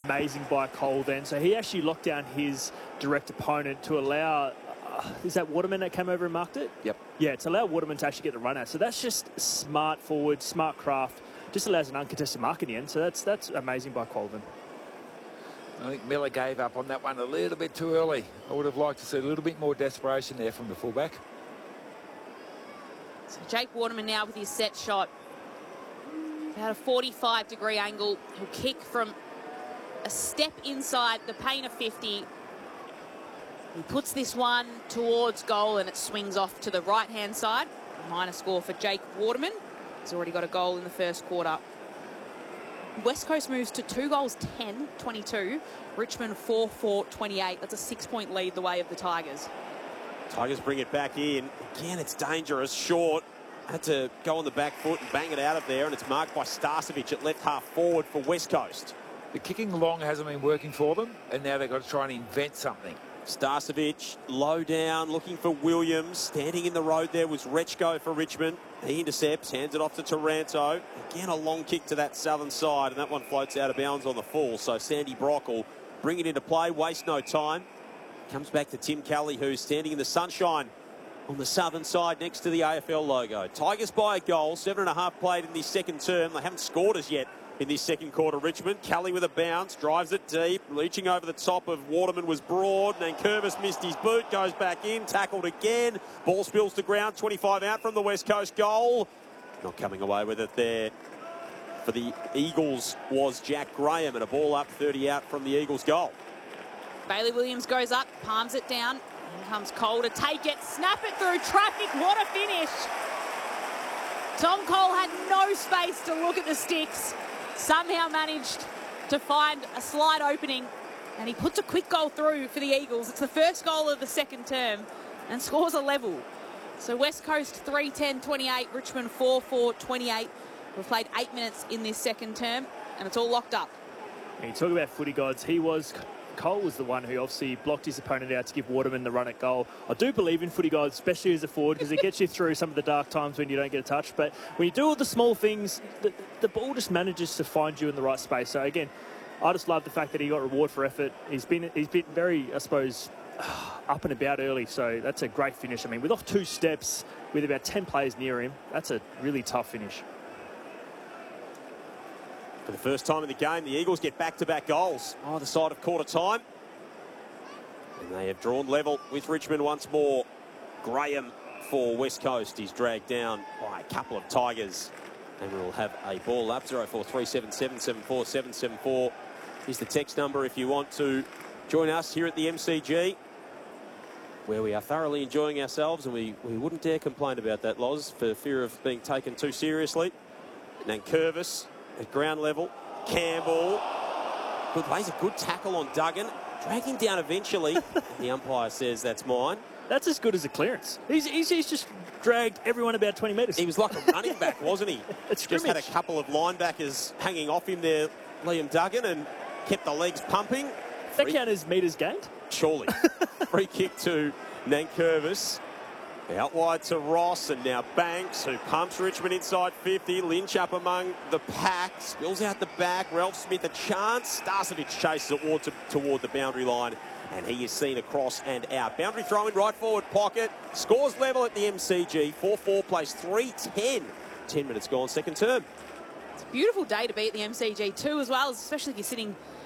amazing by Cole then. So he actually locked down his direct opponent to allow... is that Waterman that came over and marked it? Yep. Yeah, to allow Waterman to actually get the run out. So that's just smart forward, smart craft. Just allows an uncontested mark in the end. So that's amazing by Colvin. I think Miller gave up on that one a little bit too early. I would have liked to see a little bit more desperation there from the fullback. So Jake Waterman now with his set shot. About a 45-degree angle. He'll kick from a step inside the paint of 50. He puts this one towards goal and it swings off to the right-hand side. A minor score for Jake Waterman. He's already got a goal in the first quarter. West Coast moves to 2 goals, 10-22. Richmond 4-4-28. That's a 6-point lead the way of the Tigers. Tigers bring it back in. Again, it's dangerous. Short. Had to go on the back foot and bang it out of there, and it's marked by Starcevic at left half forward for West Coast. The kicking long hasn't been working for them, and now they've got to try and invent something. Starcevic low down, looking for Williams. Standing in the road there was Rechko for Richmond. He intercepts, hands it off to Taranto. Again, a long kick to that southern side, and that one floats out of bounds on the full. So Sandy Brock will bring it into play, waste no time. Comes back to Tim Kelly, who's standing in the sunshine on the southern side next to the AFL logo. Tigers by a goal, 7.5 played in this second term. They haven't scored as yet in this second quarter. Richmond, Kelly with a bounce, drives it deep, reaching over the top of Waterman was broad, and then Curvis missed his boot, goes back in, tackled again. Ball spills to ground, 25 out from the West Coast goal. Not coming away with it there. For the Eagles was Jack Graham, and a ball up, 30 out from the Eagles goal. Bailey Williams goes up, palms it down. In comes Cole to take it, snap it through traffic. What a finish. Tom Cole had no space to look at the sticks. Somehow managed to find a slight opening, and he puts a quick goal through for the Eagles. It's the first goal of the second term and scores a level. So West Coast 3-10-28, Richmond 4-4-28. We've played 8 minutes in this second term, and it's all locked up. And you talk about footy gods. Cole was the one who obviously blocked his opponent out to give Waterman the run at goal. I do believe in footy gods, especially as a forward, because it gets you through some of the dark times when you don't get a touch. But when you do all the small things, the ball just manages to find you in the right space. So again, I just love the fact that he got reward for effort. He's been very, I suppose, up and about early. So that's a great finish. I mean, with off 2 steps, with about 10 players near him, that's a really tough finish. For the first time in the game, the Eagles get back-to-back goals either side of quarter time. And they have drawn level with Richmond once more. Graham for West Coast. He's dragged down by a couple of Tigers. And we'll have a ball up. 043777 74774 is the text number if you want to join us here at the MCG, where we are thoroughly enjoying ourselves, and we wouldn't dare complain about that, Loz, for fear of being taken too seriously. Nankervis at ground level. Campbell. Good plays a good tackle on Duggan. Dragged him down eventually. The umpire says that's mine. That's as good as a clearance. He's just dragged everyone about 20 metres. He was like a running back, wasn't he? It's just had a couple of linebackers hanging off him there, Liam Duggan, and kept the legs pumping. Does that count as metres gained? Surely. Free kick to Nankervis. Out wide to Ross, and now Banks, who pumps Richmond inside 50. Lynch up among the pack, spills out the back. Ralph Smith a chance. Starcevic chases it toward the boundary line, and he is seen across and out. Boundary throw in right forward pocket. Scores level at the MCG. 4-4 plays 3-10. 10 minutes gone, second term. It's a beautiful day to be at the MCG too, as well, especially if you're sitting